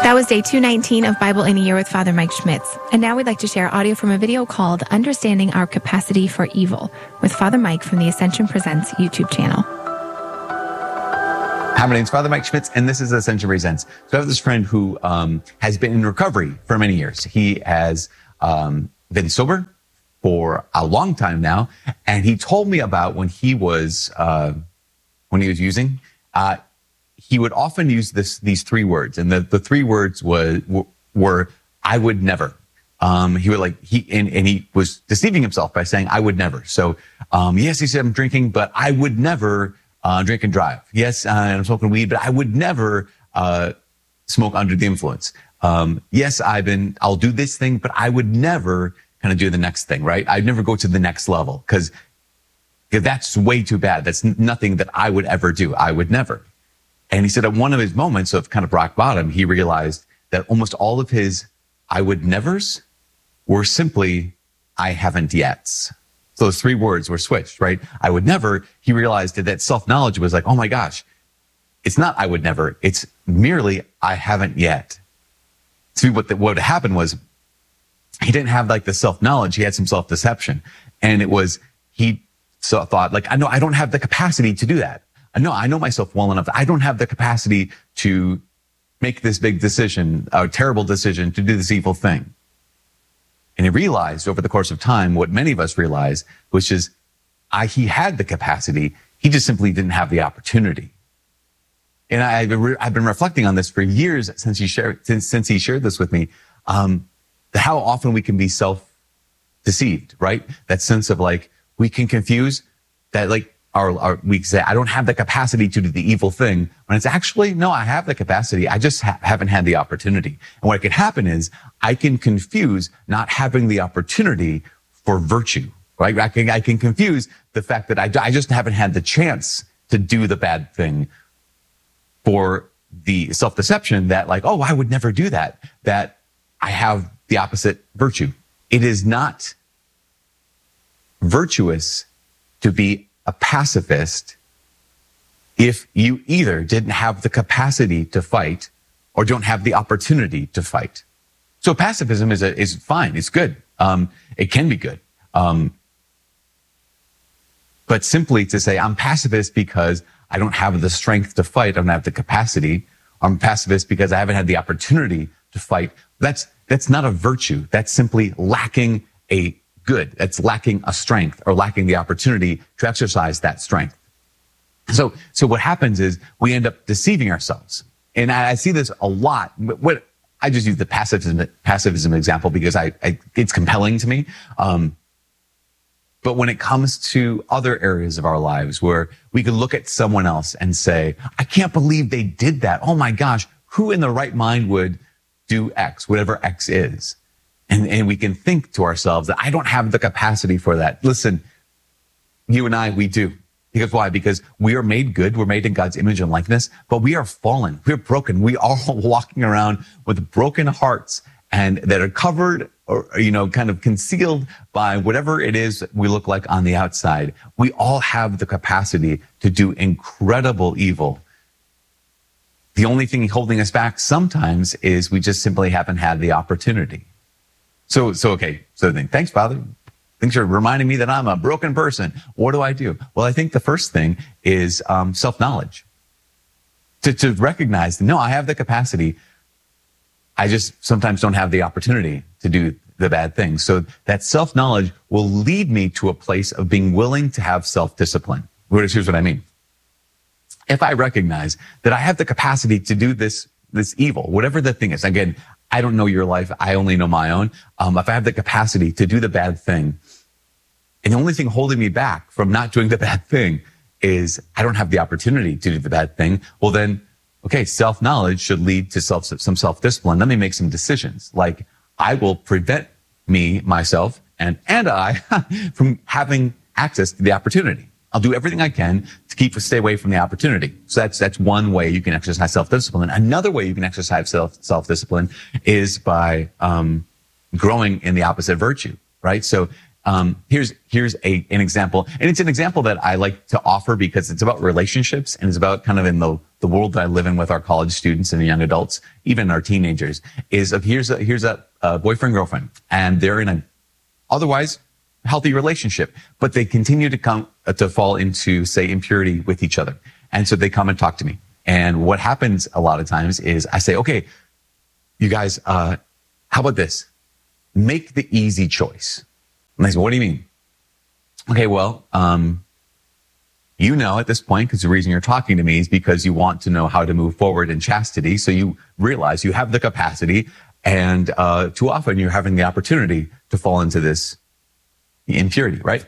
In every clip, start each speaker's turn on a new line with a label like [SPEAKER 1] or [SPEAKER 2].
[SPEAKER 1] That was day 219 of Bible in a Year with Father Mike Schmitz. And now we'd like to share audio from a video called Understanding Our Capacity for Evil with Father Mike from the Ascension Presents YouTube channel.
[SPEAKER 2] Hi, my name is Father Mike Schmitz, and this is Ascension Presents. So I have this friend who has been in recovery for many years. He has been sober for a long time now, and he told me about when he was using. He would often use these three words, and the three words were I would never. He was deceiving himself by saying I would never. So yes, he said I'm drinking, but I would never drink and drive. Yes, I'm smoking weed, but I would never smoke under the influence. Yes, I'll do this thing, but I would never kind of do the next thing, right? I'd never go to the next level because that's way too bad. That's nothing that I would ever do. I would never. And he said at one of his moments of kind of rock bottom, he realized that almost all of his I would nevers were simply I haven't yet. So those three words were switched, right? I would never. He realized that self-knowledge was like, oh my gosh, it's not I would never. It's merely I haven't yet. See, what happened was he didn't have like the self-knowledge. He had some self-deception. And it was, he thought like, I don't have the capacity to do that. I know myself well enough. I don't have the capacity to make this big decision, a terrible decision, to do this evil thing. And he realized over the course of time what many of us realize, which is he had the capacity. He just simply didn't have the opportunity. And I've been reflecting on this for years since he shared this with me, how often we can be self-deceived, right? That sense of like, we can confuse that like, we say, I don't have the capacity to do the evil thing, when it's actually, no, I have the capacity. I just haven't had the opportunity. And what could happen is I can confuse not having the opportunity for virtue, right? I can confuse the fact that I just haven't had the chance to do the bad thing for the self-deception that like, oh, I would never do that I have the opposite virtue. It is not virtuous to be a pacifist if you either didn't have the capacity to fight or don't have the opportunity to fight. So pacifism is fine. It's good. It can be good. But simply to say I'm pacifist because I don't have the strength to fight, I don't have the capacity. I'm pacifist because I haven't had the opportunity to fight. That's not a virtue. That's simply lacking a good. That's lacking a strength or lacking the opportunity to exercise that strength. So what happens is we end up deceiving ourselves. And I see this a lot. I just use the pacifism example because it's compelling to me. But when it comes to other areas of our lives where we can look at someone else and say, I can't believe they did that. Oh my gosh, who in the right mind would do X, whatever X is? And we can think to ourselves that I don't have the capacity for that. Listen, you and I, we do. Because why? Because we are made good. We're made in God's image and likeness, but we are fallen. We're broken. We are walking around with broken hearts and that are covered or, kind of concealed by whatever it is we look like on the outside. We all have the capacity to do incredible evil. The only thing holding us back sometimes is we just simply haven't had the opportunity. So thanks, Father. Thanks for reminding me that I'm a broken person. What do I do? Well, I think the first thing is self-knowledge. To recognize, no, I have the capacity. I just sometimes don't have the opportunity to do the bad things. So that self-knowledge will lead me to a place of being willing to have self-discipline. Here's what I mean. If I recognize that I have the capacity to do this evil, whatever the thing is, again, I don't know your life. I only know my own. If I have the capacity to do the bad thing, and the only thing holding me back from not doing the bad thing is I don't have the opportunity to do the bad thing, well then, okay, self-knowledge should lead to some self-discipline. Let me make some decisions. Like I will prevent myself, and I from having access to the opportunity. I'll do everything I can to stay away from the opportunity. So that's one way you can exercise self-discipline. Another way you can exercise self-discipline is by growing in the opposite virtue, right? So Here's an example, and it's an example that I like to offer because it's about relationships and it's about kind of in the world that I live in with our college students and young adults, even our teenagers. Here's a boyfriend girlfriend, and they're in a otherwise healthy relationship, but they continue to fall into, say, impurity with each other, and so they come and talk to me. And what happens a lot of times is I say, okay, you guys, how about this? Make the easy choice. And they say, what do you mean? Okay, well, you know at this point, because the reason you're talking to me is because you want to know how to move forward in chastity. So you realize you have the capacity, and too often you're having the opportunity to fall into this impurity, right?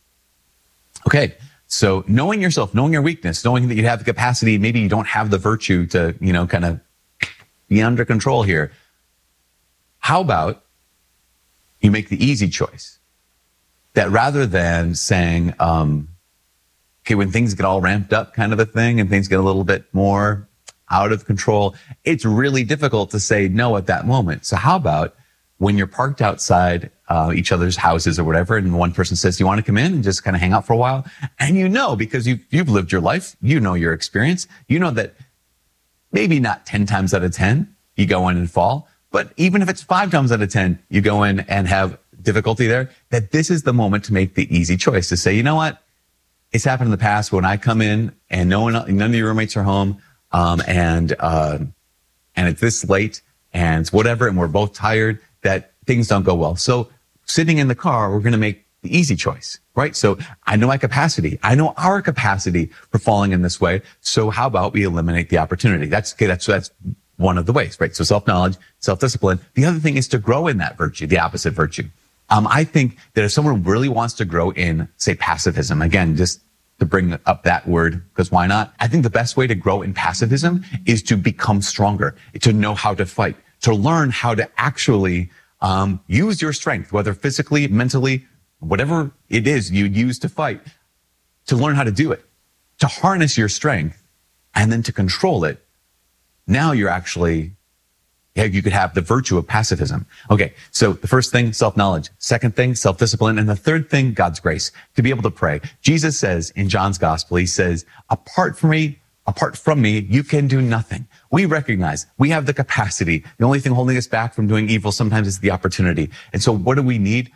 [SPEAKER 2] Okay, so knowing yourself, knowing your weakness, knowing that you have the capacity, maybe you don't have the virtue to, kind of be under control here. How about you make the easy choice? That rather than saying, okay, when things get all ramped up kind of a thing and things get a little bit more out of control, it's really difficult to say no at that moment. So how about when you're parked outside each other's houses or whatever, and one person says, do you want to come in and just kind of hang out for a while? And because you've lived your life, your experience, that maybe not 10 times out of 10, you go in and fall, but even if it's 5 times out of 10, you go in and have difficulty there, that this is the moment to make the easy choice to say, you know what? It's happened in the past when I come in and none of your roommates are home, and it's this late and whatever, and we're both tired, that things don't go well. So sitting in the car, we're going to make the easy choice, right? So I know my capacity. I know our capacity for falling in this way. So how about we eliminate the opportunity? That's one of the ways, right? So self-knowledge, self-discipline. The other thing is to grow in that virtue, the opposite virtue. I think that if someone really wants to grow in, say, pacifism, again, just to bring up that word, because why not? I think the best way to grow in pacifism is to become stronger, to know how to fight, to learn how to actually use your strength, whether physically, mentally, whatever it is you use to fight, to learn how to do it, to harness your strength, and then to control it. Now you're actually, you could have the virtue of pacifism. Okay, so the first thing, self-knowledge. Second thing, self-discipline. And the third thing, God's grace, to be able to pray. Jesus says in John's gospel, he says, apart from me, you can do nothing. We recognize we have the capacity. The only thing holding us back from doing evil sometimes is the opportunity. And so what do we need?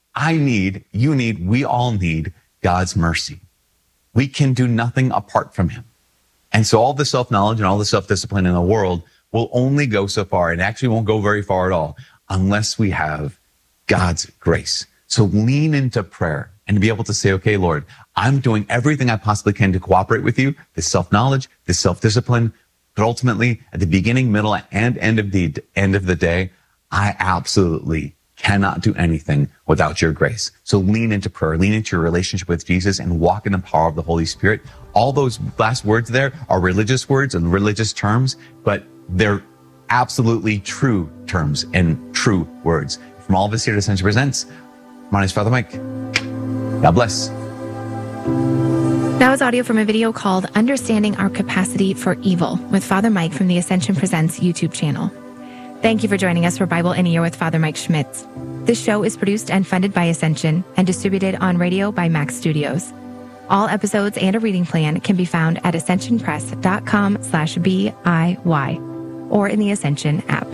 [SPEAKER 2] We all need God's mercy. We can do nothing apart from him. And so all the self-knowledge and all the self-discipline in the world will only go so far, and actually won't go very far at all, unless we have God's grace. So lean into prayer and to be able to say, okay, Lord, I'm doing everything I possibly can to cooperate with you, this self-knowledge, this self-discipline, but ultimately at the beginning, middle, and end of the day, I absolutely cannot do anything without your grace. So lean into prayer, lean into your relationship with Jesus, and walk in the power of the Holy Spirit. All those last words there are religious words and religious terms, but they're absolutely true terms and true words. From all of us here at Ascension Presents, my name is Father Mike. God bless.
[SPEAKER 1] That was audio from a video called Understanding Our Capacity for Evil with Father Mike from the Ascension Presents YouTube channel. Thank you for joining us for Bible in a Year with Father Mike Schmitz. This show is produced and funded by Ascension and distributed on radio by Max Studios. All episodes and a reading plan can be found at ascensionpress.com/BIY or in the Ascension app.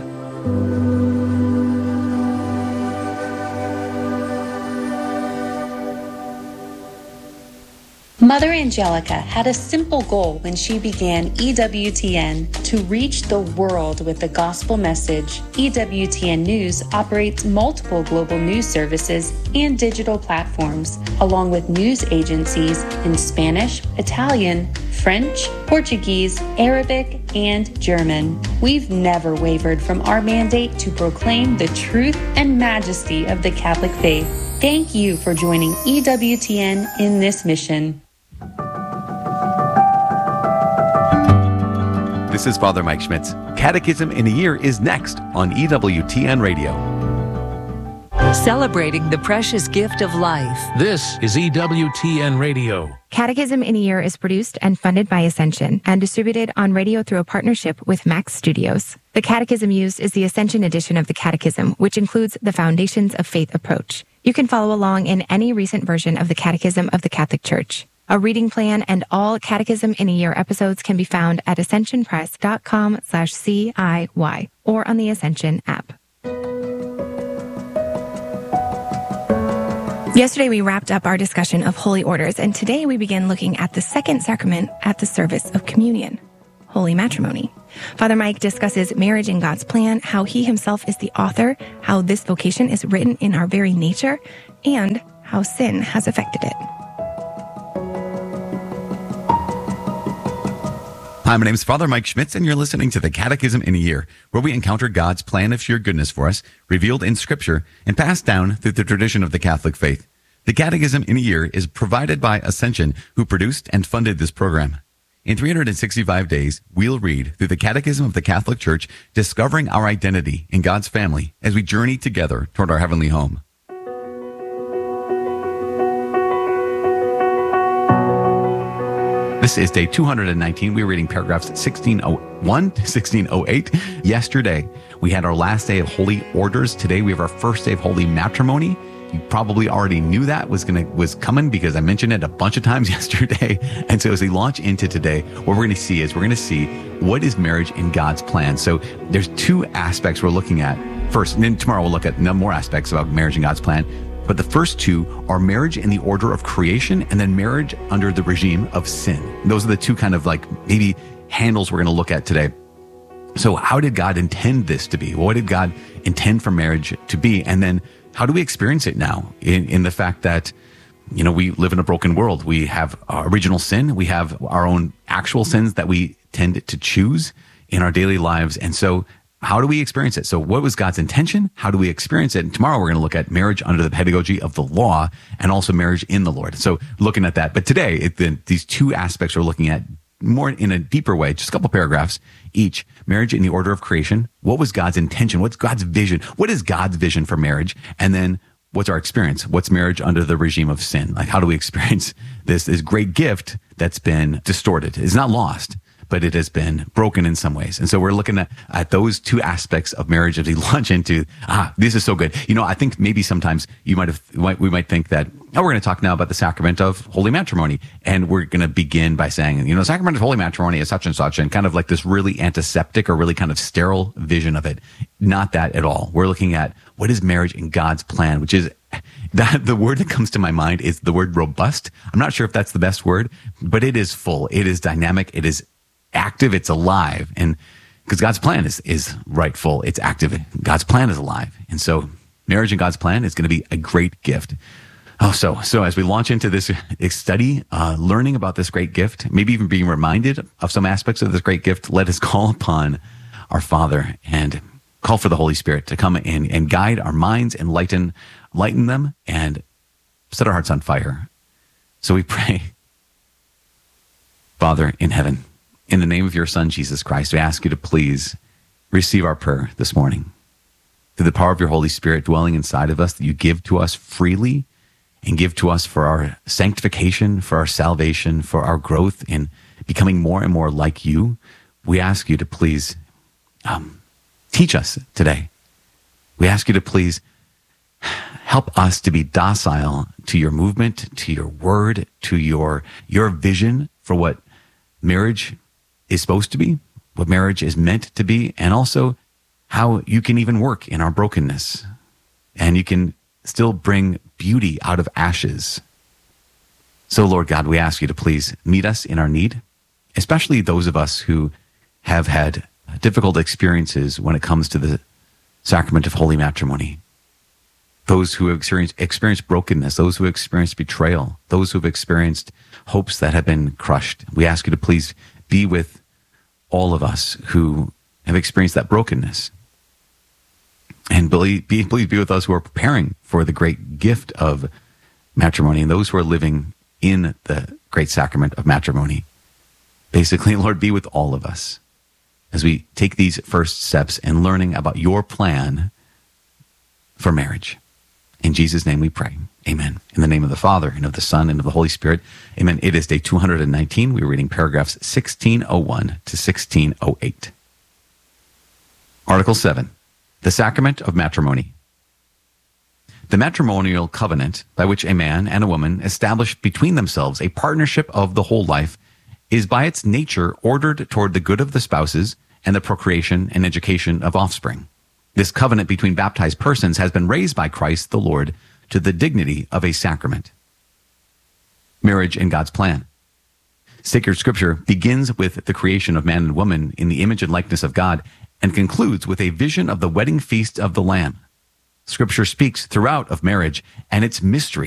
[SPEAKER 3] Mother Angelica had a simple goal when she began EWTN: to reach the world with the gospel message. EWTN News operates multiple global news services and digital platforms, along with news agencies in Spanish, Italian, French, Portuguese, Arabic, and German. We've never wavered from our mandate to proclaim the truth and majesty of the Catholic faith. Thank you for joining EWTN in this mission.
[SPEAKER 2] This is Father Mike Schmitz. Catechism in a Year is next on EWTN Radio.
[SPEAKER 4] Celebrating the precious gift of life.
[SPEAKER 5] This is EWTN Radio.
[SPEAKER 1] Catechism in a Year is produced and funded by Ascension and distributed on radio through a partnership with Max Studios. The catechism used is the Ascension edition of the Catechism, which includes the Foundations of Faith approach. You can follow along in any recent version of the Catechism of the Catholic Church. A reading plan and all Catechism in a Year episodes can be found at ascensionpress.com/CIY or on the Ascension app. Yesterday, we wrapped up our discussion of holy orders, and today we begin looking at the second sacrament at the service of communion, holy matrimony. Father Mike discusses marriage in God's plan, how he himself is the author, how this vocation is written in our very nature, and how sin has affected it.
[SPEAKER 6] Hi, my name is Father Mike Schmitz, and you're listening to the Catechism in a Year, where we encounter God's plan of sheer goodness for us, revealed in Scripture, and passed down through the tradition of the Catholic faith. The Catechism in a Year is provided by Ascension, who produced and funded this program. In 365 days, we'll read through the Catechism of the Catholic Church, discovering our identity in God's family as we journey together toward our heavenly home. This is day 219. We're reading paragraphs 1601 to 1608. Yesterday, we had our last day of holy orders. Today, we have our first day of holy matrimony. You probably already knew that was coming because I mentioned it a bunch of times yesterday. And so as we launch into today, what we're going to see what is marriage in God's plan. So there's two aspects we're looking at. First, and then tomorrow we'll look at more aspects about marriage in God's plan. But the first two are marriage in the order of creation and then marriage under the regime of sin. Those are the two kind of maybe handles we're going to look at today. So how did God intend this to be? What did God intend for marriage to be? And then how do we experience it now in the fact that, we live in a broken world. We have our original sin. We have our own actual sins that we tend to choose in our daily lives. And so how do we experience it? So what was God's intention? How do we experience it? And tomorrow we're going to look at marriage under the pedagogy of the law and also marriage in the Lord. So looking at that. But today, these two aspects we're looking at more in a deeper way, just a couple paragraphs each. Marriage in the order of creation. What was God's intention? What's God's vision? What is God's vision for marriage? And then what's our experience? What's marriage under the regime of sin? How do we experience this great gift that's been distorted? It's not lost, but it has been broken in some ways. And so we're looking at those two aspects of marriage as we launch into, this is so good. I think maybe sometimes we might think that, we're going to talk now about the sacrament of holy matrimony. And we're going to begin by saying, the sacrament of holy matrimony is such and such, and kind of like this really antiseptic or really kind of sterile vision of it. Not that at all. We're looking at what is marriage in God's plan, which is that the word that comes to my mind is the word robust. I'm not sure if that's the best word, but it is full. It is dynamic. It is active, it's alive. And because God's plan is rightful, it's active. God's plan is alive. And so marriage in God's plan is going to be a great gift. So as we launch into this study, learning about this great gift, maybe even being reminded of some aspects of this great gift, let us call upon our Father and call for the Holy Spirit to come in and guide our minds and lighten them and set our hearts on fire. So we pray. Father in heaven, in the name of your Son, Jesus Christ, we ask you to please receive our prayer this morning. Through the power of your Holy Spirit dwelling inside of us, that you give to us freely and give to us for our sanctification, for our salvation, for our growth in becoming more and more like you, we ask you to please teach us today. We ask you to please help us to be docile to your movement, to your word, to your vision for what marriage is supposed to be, what marriage is meant to be, and also how you can even work in our brokenness. And you can still bring beauty out of ashes. So, Lord God, we ask you to please meet us in our need, especially those of us who have had difficult experiences when it comes to the sacrament of holy matrimony. Those who have experienced brokenness, those who have experienced betrayal, those who have experienced hopes that have been crushed. We ask you to please be with all of us who have experienced that brokenness. And please be with us who are preparing for the great gift of matrimony and those who are living in the great sacrament of matrimony. Basically, Lord, be with all of us as we take these first steps in learning about your plan for marriage. In Jesus' name we pray. Amen. In the name of the Father, and of the Son, and of the Holy Spirit. Amen. It is day 219. We're reading paragraphs 1601 to 1608. Article 7. The Sacrament of Matrimony. The matrimonial covenant by which a man and a woman establish between themselves a partnership of the whole life is by its nature ordered toward the good of the spouses and the procreation and education of offspring. This covenant between baptized persons has been raised by Christ the Lord to the dignity of a sacrament. Marriage in God's plan. Sacred Scripture begins with the creation of man and woman in the image and likeness of God and concludes with a vision of the wedding feast of the Lamb. Scripture speaks throughout of marriage and its mystery